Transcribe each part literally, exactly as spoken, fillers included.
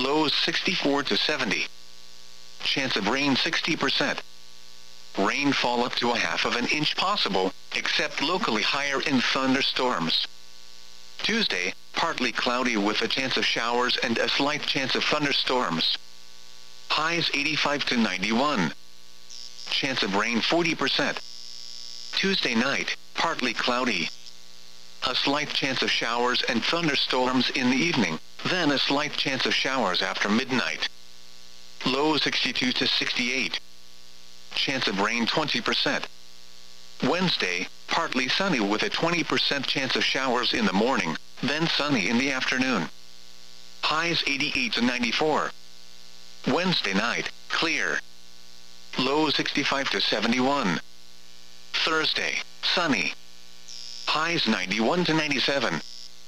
Lows sixty-four to seventy. Chance of rain sixty percent. Rainfall up to a half of an inch possible, except locally higher in thunderstorms. Tuesday, partly cloudy with a chance of showers and a slight chance of thunderstorms. Highs eighty-five to ninety-one. Chance of rain forty percent. Tuesday night, partly cloudy. A slight chance of showers and thunderstorms in the evening, then a slight chance of showers after midnight. Low sixty-two to sixty-eight. Chance of rain twenty percent. Wednesday, partly sunny with a twenty percent chance of showers in the morning, then sunny in the afternoon. Highs eighty-eight to ninety-four. Wednesday night, clear. Low sixty-five to seventy-one. Thursday, sunny. Highs ninety-one to ninety-seven.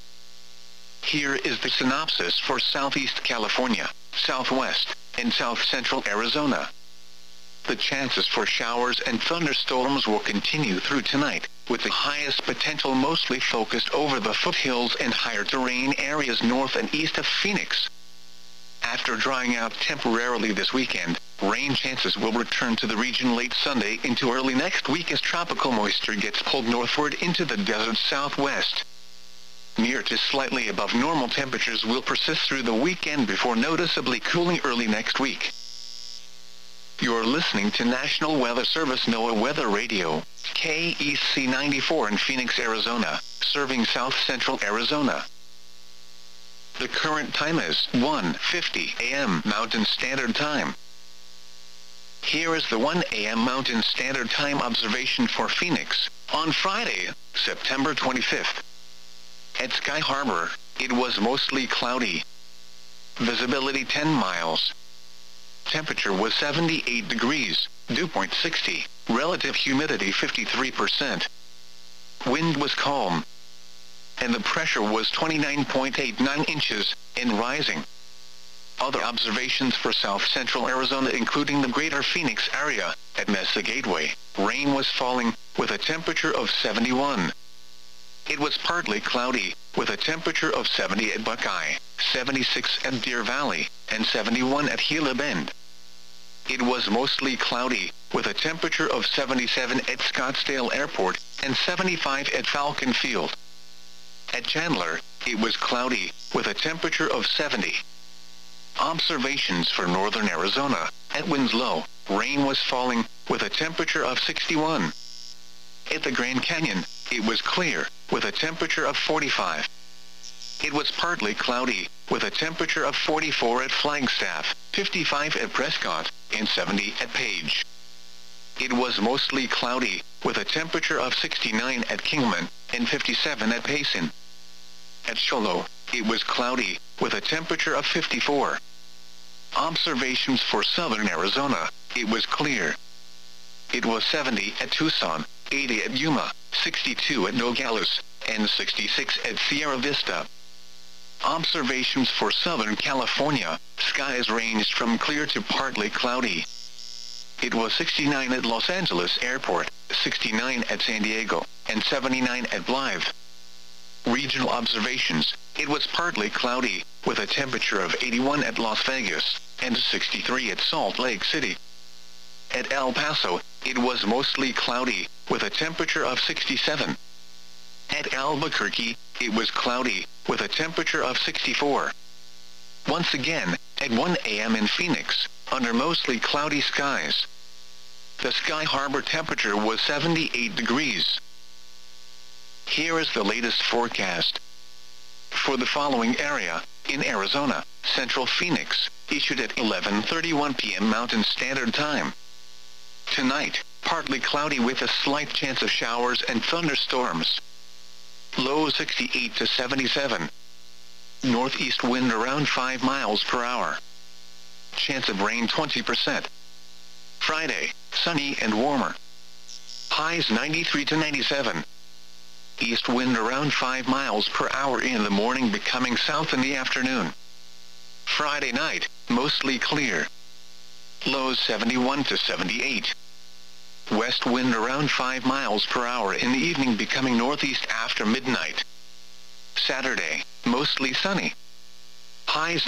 Here is the synopsis for Southeast California, Southwest, and South Central Arizona. The chances for showers and thunderstorms will continue through tonight, with the highest potential mostly focused over the foothills and higher terrain areas north and east of Phoenix. After drying out temporarily this weekend, rain chances will return to the region late Sunday into early next week as tropical moisture gets pulled northward into the desert southwest. Near to slightly above normal temperatures will persist through the weekend before noticeably cooling early next week. You're listening to National Weather Service NOAA Weather Radio, K E C ninety-four in Phoenix, Arizona, serving South Central Arizona. The current time is one fifty a m Mountain Standard Time. Here is the one a m Mountain Standard Time observation for Phoenix, on Friday, September twenty-fifth. At Sky Harbor, it was mostly cloudy. Visibility ten miles. Temperature was seventy-eight degrees, dew point sixty, relative humidity fifty-three percent. Wind was calm. And the pressure was twenty-nine point eight nine inches, and rising. Other observations for South Central Arizona including the greater Phoenix area, at Mesa Gateway, rain was falling, with a temperature of seventy-one. It was partly cloudy, with a temperature of seventy at Buckeye, seventy-six at Deer Valley, and seventy-one at Gila Bend. It was mostly cloudy, with a temperature of seventy-seven at Scottsdale Airport, and seventy-five at Falcon Field. At Chandler, it was cloudy, with a temperature of seventy. Observations for northern Arizona, at Winslow, rain was falling, with a temperature of sixty-one. At the Grand Canyon, it was clear, with a temperature of forty-five. It was partly cloudy, with a temperature of forty-four at Flagstaff, fifty-five at Prescott, and seventy at Page. It was mostly cloudy, with a temperature of sixty-nine at Kingman, and fifty-seven at Payson. At Shoalo, it was cloudy, with a temperature of fifty-four. Observations for southern Arizona, it was clear. It was seventy at Tucson, eighty at Yuma, sixty-two at Nogales, and sixty-six at Sierra Vista. Observations for Southern California, skies ranged from clear to partly cloudy. It was sixty-nine at Los Angeles Airport, sixty-nine at San Diego, and seventy-nine at Blythe. Regional observations, it was partly cloudy, with a temperature of eighty-one at Las Vegas, and sixty-three at Salt Lake City. At El Paso, it was mostly cloudy, with a temperature of sixty-seven. At Albuquerque, it was cloudy, with a temperature of sixty-four. Once again, at one a m in Phoenix, under mostly cloudy skies. The Sky Harbor temperature was seventy-eight degrees. Here is the latest forecast. For the following area, in Arizona, Central Phoenix, issued at eleven thirty-one p m Mountain Standard Time. Tonight, partly cloudy with a slight chance of showers and thunderstorms. Low sixty-eight to seventy-seven. Northeast wind around five miles per hour. Chance of rain twenty percent. Friday, sunny and warmer. Highs ninety-three to ninety-seven. East wind around five miles per hour in the morning, becoming south in the afternoon. Friday night, mostly clear. Lows seventy-one to seventy-eight. West wind around five miles per hour in the evening, becoming northeast after midnight. Saturday, mostly sunny. Highs